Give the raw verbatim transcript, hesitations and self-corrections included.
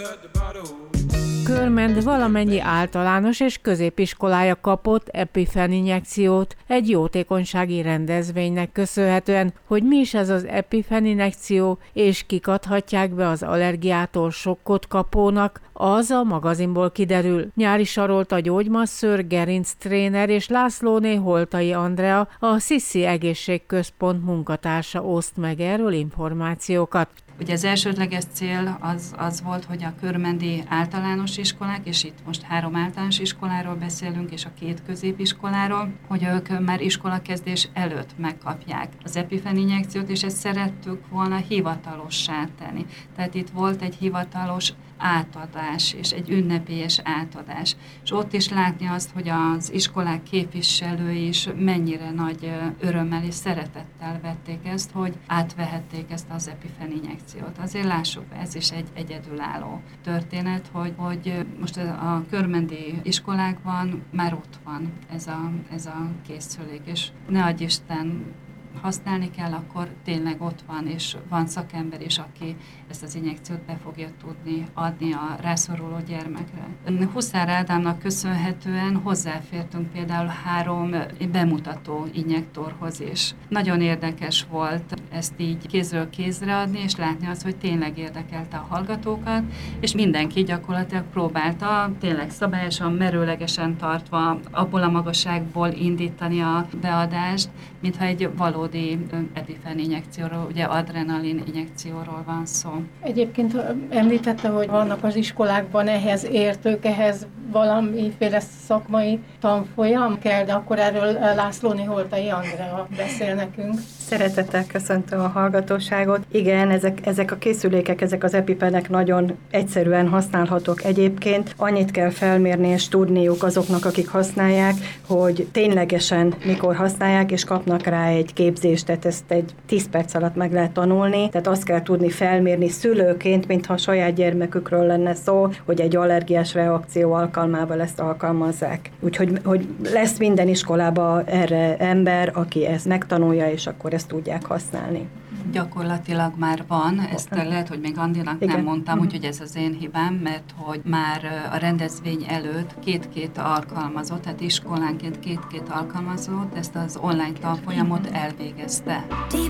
Körmend valamennyi általános és középiskolája kapott EpiFen injekciót egy jótékonysági rendezvénynek köszönhetően. Hogy mi is ez az EpiFen injekció, és kik adhatják be az allergiától sokkot kapónak, az a magazinból kiderül. Nyári Sarolta gyógymasszőr, gerinctréner és Lászlóné Holtai Andrea, a Sziszi Egészségközpont munkatársa oszt meg erről információkat. Ugye az elsődleges cél az, az volt, hogy a körmendi általános iskolák, és itt most három általános iskoláról beszélünk, és a két középiskoláról, hogy ők már iskolakezdés előtt megkapják az EpiFen injekciót, és ezt szerettük volna hivatalossá tenni. Tehát itt volt egy hivatalos átadás, és egy ünnepélyes átadás. És ott is látni azt, hogy az iskolák képviselői is mennyire nagy örömmel és szeretettel vették ezt, hogy átvehették ezt az EpiFen injekciót. Azért lássuk, ez is egy egyedülálló történet, hogy, hogy most a körmendi iskolákban már ott van ez a, ez a készülék, és ne adj Isten, használni kell, akkor tényleg ott van, és van szakember is, aki ezt az injekciót be fogja tudni adni a rászoruló gyermekre. Huszár Ádámnak köszönhetően hozzáfértünk például három bemutató injektorhoz is. Nagyon érdekes volt ezt így kézről kézre adni, és látni azt, hogy tényleg érdekelte a hallgatókat, és mindenki gyakorlatilag próbálta tényleg szabályosan, merőlegesen tartva abból a magasságból indítani a beadást, mintha egy valódi EpiFen injekcióról, ugye adrenalin injekcióról van szó. Egyébként említette, hogy vannak az iskolákban ehhez értők, ehhez valamiféle szakmai tanfolyam kell, de akkor erről Lászlóné Holtai Andrea beszél nekünk. Szeretettel köszöntöm a hallgatóságot. Igen, ezek, ezek a készülékek, ezek az EpiPenek nagyon egyszerűen használhatók egyébként. Annyit kell felmérni és tudniuk azoknak, akik használják, hogy ténylegesen mikor használják, és kapnak rá egy képzést, tehát ezt egy tíz perc alatt meg lehet tanulni. Tehát azt kell tudni felmérni szülőként, mintha a saját gyermekükről lenne szó, hogy egy allergiás reakció alkalmával ezt alkalmazzák. Úgyhogy hogy lesz minden iskolában erre ember, aki ezt megtanulja, és akkor ezt tudják használni. Gyakorlatilag már van, ezt lehet, hogy még Andinak Igen. nem mondtam, uh-huh. úgyhogy ez az én hibám, mert hogy már a rendezvény előtt két-két alkalmazott, tehát iskolánként két-két alkalmazott ezt az online tanfolyamot elvégezte.